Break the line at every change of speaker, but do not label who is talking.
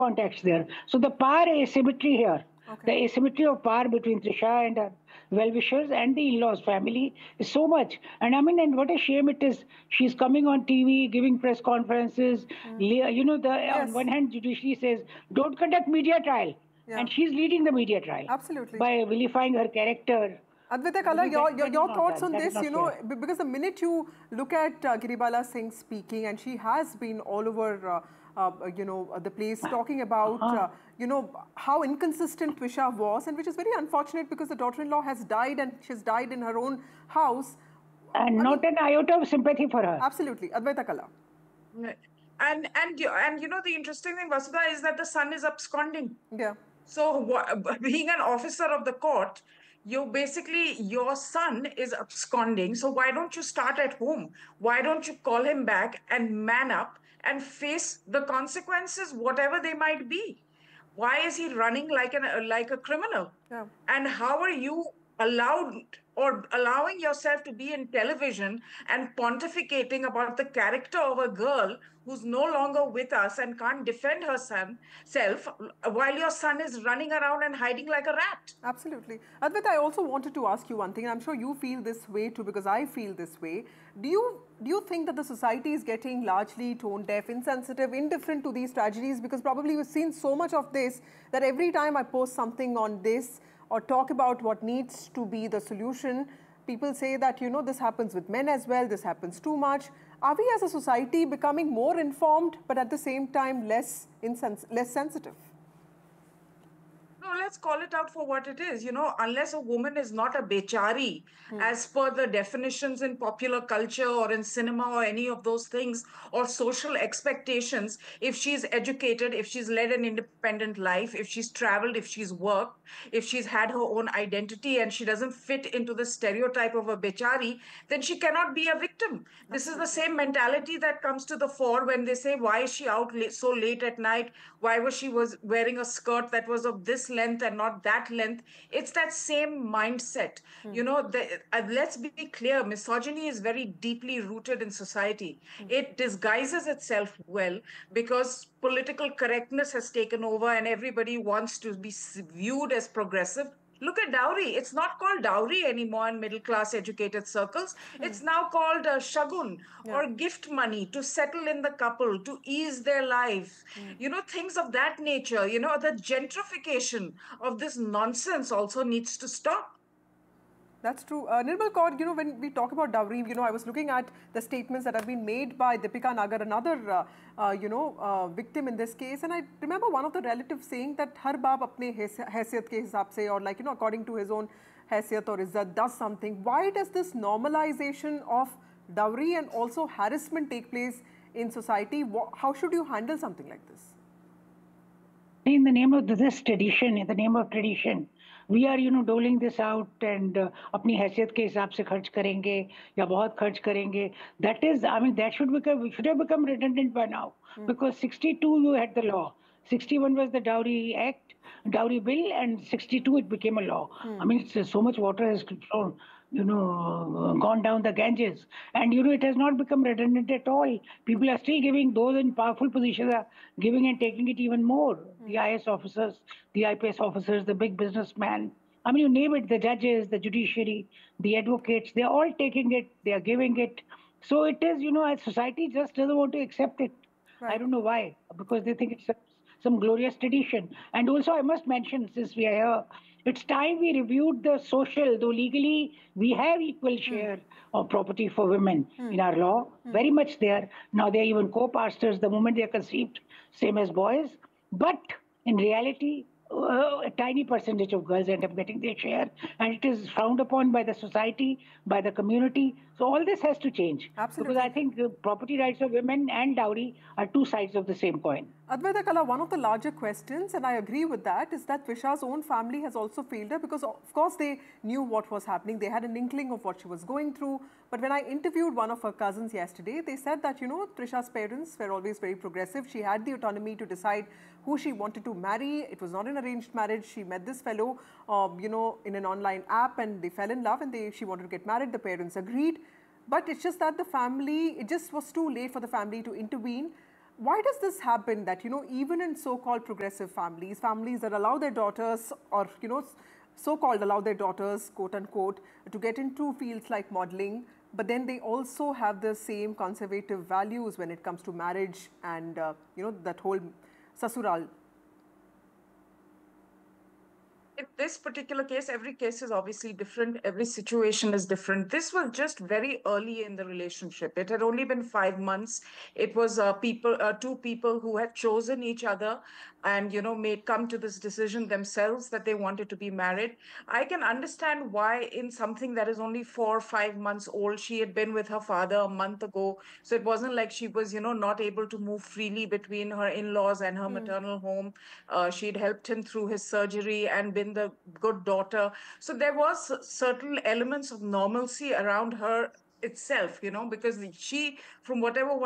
context there. So the power asymmetry here,
Okay.
the asymmetry of power between Trisha and her well-wishers and the in-laws family is so much. And I mean, and what a shame it is. She's coming on TV, giving press conferences. On
Yes.
one hand, judiciary says, don't conduct media trial.
Yeah.
And she's leading the media trial
Absolutely.
by vilifying her character.
Advaita Kala,
That is
your
not
thoughts
done.
on
That is
this,
not fair.
because the minute you look at Giribala Singh speaking, and she has been all over, the place talking about,
Uh-huh.
how inconsistent Twisha was, and which is very unfortunate because the daughter-in-law has died and she's died in her own house.
And
I mean,
not an iota of sympathy for her.
absolutely. Advaita Kala.
Right. And you know the interesting thing, Vasudha, is that the son is absconding.
Yeah.
So, being an officer of the court, your son is absconding. So, why don't you start at home? Why don't you call him back and man up and face the consequences, whatever they might be? Why is he running like a criminal?
Yeah.
And how are you allowed or allowing yourself to be in television and pontificating about the character of a girl who's no longer with us and can't defend herself while your son is running around and hiding like a rat?
Absolutely. Advait, I also wanted to ask you one thing, and I'm sure you feel this way too, because I feel this way. Do you think that the society is getting largely tone deaf, insensitive, indifferent to these tragedies? Because probably we've seen so much of this that every time I post something on this or talk about what needs to be the solution, people say that, this happens with men as well, this happens too much. Are we as a society becoming more informed, but at the same time less sensitive?
No, let's call it out for what it is. Unless a woman is not a bechari, as per the definitions in popular culture or in cinema or any of those things, or social expectations, if she's educated, if she's led an independent life, if she's traveled, if she's worked, if she's had her own identity and she doesn't fit into the stereotype of a bechari, then she cannot be a victim. This is the same mentality that comes to the fore when they say, why is she out so late at night? Why was wearing a skirt that was of this length and not that length? It's that same mindset. Let's be clear, misogyny is very deeply rooted in society. It disguises itself well because political correctness has taken over and everybody wants to be viewed as progressive. Look at dowry. It's not called dowry anymore in middle class educated circles. It's now called shagun or gift money to settle in the couple, to ease their lives. Things of that nature. The gentrification of this nonsense also needs to stop.
That's true. Nirmal Kaur, when we talk about dowry, I was looking at the statements that have been made by Deepika Nagar, another, victim in this case. And I remember one of the relatives saying that har baap apne haisiyat ke hisab se, or according to his own haisiyat or izzat does something. Why does this normalization of dowry and also harassment take place in society? How should you handle something like this?
In the name of this tradition, in the name of tradition, we are, doling this out and अपनी हैसियत के हिसाब से खर्च करेंगे या बहुत खर्च करेंगे. That is, I mean, should have become redundant by now. Because 62 you had the law, 61 was the dowry bill, and 62 it became a law. I mean, so much water has flown, gone down the Ganges, and it has not become redundant at all. People are still giving, those in powerful positions are giving and taking it even more. The IS officers, the IPS officers, the big businessmen. I mean, you name it, the judges, the judiciary, the advocates, they're all taking it, they are giving it. So it is, society just doesn't want to accept it.
Right.
I don't know why, because they think it's some glorious tradition. And also, I must mention, since we are here, it's time we reviewed the social, though legally we have equal share of property for women in our law, very much there. Now they're even co-pastors the moment they're conceived, same as boys. But in reality, a tiny percentage of girls end up getting their share, and it is frowned upon by the society, by the community. So all this has to change.
Absolutely.
Because I think the property rights of women and dowry are two sides of the same coin.
Advaita Kala, one of the larger questions, and I agree with that, is that Trisha's own family has also failed her because, of course, they knew what was happening. They had an inkling of what she was going through. But when I interviewed one of her cousins yesterday, they said that, Trisha's parents were always very progressive. She had the autonomy to decide who she wanted to marry. It was not an arranged marriage. She met this fellow, in an online app, and they fell in love, and she wanted to get married. The parents agreed. But it's just that the family, it just was too late for the family to intervene. Why does this happen that, even in so-called progressive families, families that allow their daughters or, so-called allow their daughters, quote unquote, to get into fields like modeling, but then they also have the same conservative values when it comes to marriage and, that whole sasural?
In this particular case, every case is obviously different. Every situation is different. This was just very early in the relationship. It had only been 5 months. It was two people who had chosen each other and, made come to this decision themselves that they wanted to be married. I can understand why in something that is only 4 or 5 months old, she had been with her father a month ago. So it wasn't like she was, not able to move freely between her in-laws and her maternal home. She'd helped him through his surgery and been the good daughter. So there was certain elements of normalcy around her itself, because she, from whatever